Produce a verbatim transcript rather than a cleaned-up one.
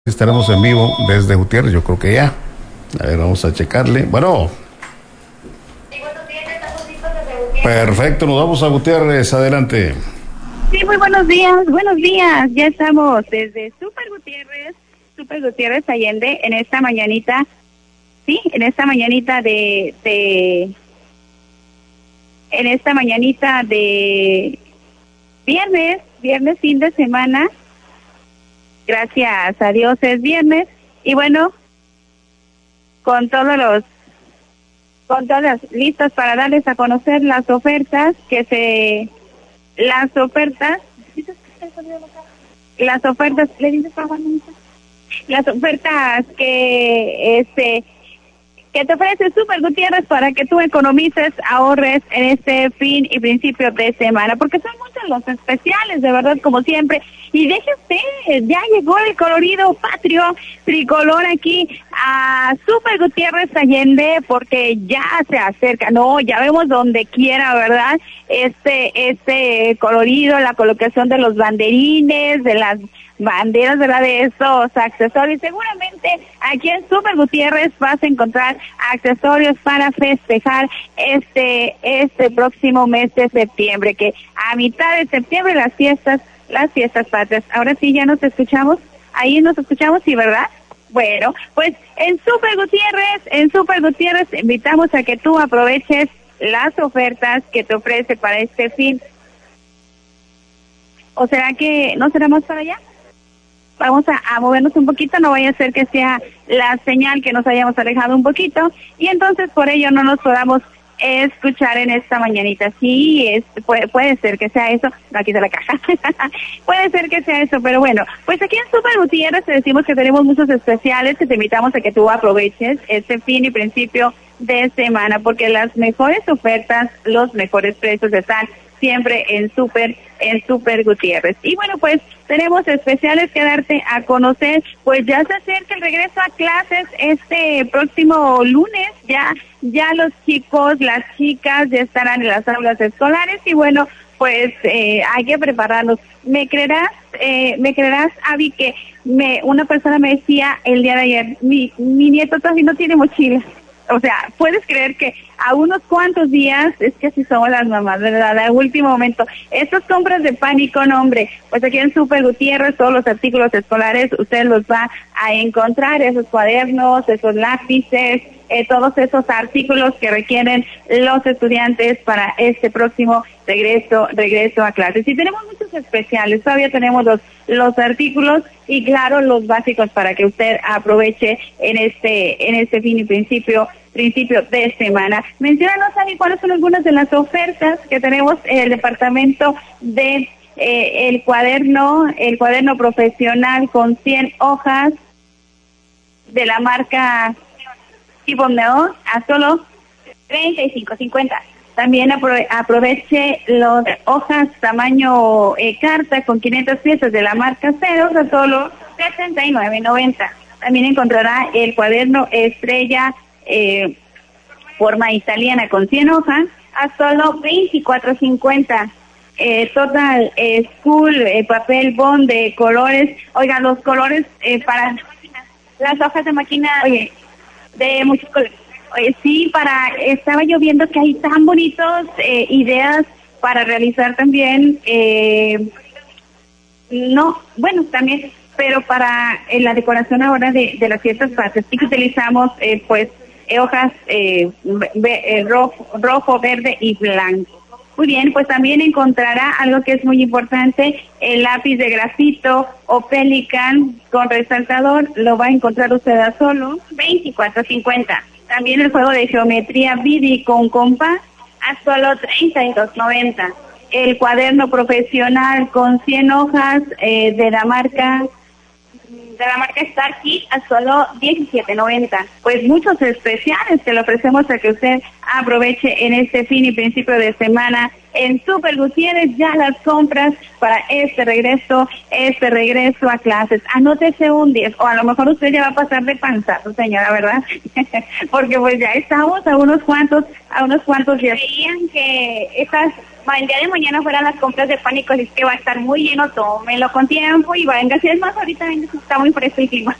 Estaremos en vivo desde Gutiérrez, yo creo que ya. A ver, vamos a checarle. Bueno. Perfecto, nos vamos a Gutiérrez, adelante. Sí, muy buenos días, buenos días. Ya estamos desde Super Gutiérrez, Super Gutiérrez Allende, en esta mañanita, sí, en esta mañanita de, de, en esta mañanita de viernes, viernes fin de semana. Gracias a Dios es viernes y bueno, con todos los, con todas listas para darles a conocer las ofertas que se, las ofertas, las ofertas, ¿le dices para las ofertas que este que te ofrece Super Gutiérrez para que tú economices, ahorres en este fin y principio de semana, porque son muchos los especiales, de verdad, como siempre. Y deje usted, ya llegó el colorido patrio tricolor aquí a Super Gutiérrez Allende, porque ya se acerca, no, ya vemos donde quiera, ¿verdad? Este, este colorido, la colocación de los banderines, de las banderas, ¿verdad? De estos accesorios. Seguramente aquí en Super Gutiérrez vas a encontrar accesorios para festejar este, este próximo mes de septiembre, que a mitad de septiembre las fiestas, las fiestas patrias. Ahora sí, ya nos escuchamos, ahí nos escuchamos, sí, ¿verdad? Bueno, pues en Super Gutiérrez, en Super Gutiérrez te invitamos a que tú aproveches las ofertas que te ofrece para este fin. ¿O será que no será más para allá? Vamos a, a movernos un poquito, no vaya a ser que sea la señal que nos hayamos alejado un poquito y entonces por ello no nos podamos escuchar en esta mañanita. Sí, es, puede, puede ser que sea eso, no, aquí está la caja, puede ser que sea eso, pero bueno, pues aquí en Super Gutiérrez te decimos que tenemos muchos especiales que te invitamos a que tú aproveches este fin y principio de semana, porque las mejores ofertas, los mejores precios están siempre en Super, en Super Gutiérrez. Y bueno, pues tenemos especiales que darte a conocer, pues ya se acerca el regreso a clases este próximo lunes, ya, ya los chicos, las chicas ya estarán en las aulas escolares y bueno, pues eh, hay que prepararnos. ¿Me creerás, eh, me creerás, Avi, que me, una persona me decía el día de ayer, mi, mi nieto todavía no tiene mochila? O sea, puedes creer que a unos cuantos días, es que así somos las mamás, ¿verdad? A último momento, estas compras de pánico, no, hombre, pues aquí en Super Gutiérrez, todos los artículos escolares, usted los va a encontrar, esos cuadernos, esos lápices, eh, todos esos artículos que requieren los estudiantes para este próximo regreso, regreso a clases. Y tenemos muchos especiales, todavía tenemos los, los artículos y claro, los básicos para que usted aproveche en este, en este fin y principio principio de semana. Menciónanos, Ani, cuáles son algunas de las ofertas que tenemos en el departamento de eh, el cuaderno, el cuaderno profesional con cien hojas de la marca Tipo Neón a solo treinta y cinco cincuenta. También aprove aproveche las hojas tamaño eh, carta con quinientas piezas de la marca Ceros a solo setenta y nueve noventa. También encontrará el cuaderno Estrella eh, forma italiana con cien hojas a solo veinticuatro cincuenta. Eh, total eh, School eh, papel bond de colores. Oigan, los colores eh, para las hojas de máquina, oye, de muchos colores. Oye, sí, para, estaba yo viendo que hay tan bonitos eh, ideas para realizar también, eh, no, bueno, también, pero para eh, la decoración ahora de, de las fiestas patrias, sí que utilizamos, eh, pues, eh, hojas eh, ve, eh, rojo, rojo, verde y blanco. Muy bien, pues también encontrará algo que es muy importante, el lápiz de grafito o Pelican con resaltador, lo va a encontrar usted a solo veinticuatro cincuenta. También el juego de geometría Vidi con compás a solo treinta y dos noventa. El cuaderno profesional con cien hojas eh, de la marca de la marca Star Kit a solo diecisiete noventa. Pues muchos especiales que le ofrecemos a que usted aproveche en este fin y principio de semana en Super Gutiérrez. Ya las compras para este regreso, este regreso a clases. Anótese un diez, o a lo mejor usted ya va a pasar de panzazo, señora, ¿verdad? Porque pues ya estamos a unos cuantos, a unos cuantos días. Creían que esas ma, el día de mañana fueran las compras de Pánico, así es que va a estar muy lleno, tómenlo con tiempo y venga, si es más, ahorita venga, está muy fresco el clima.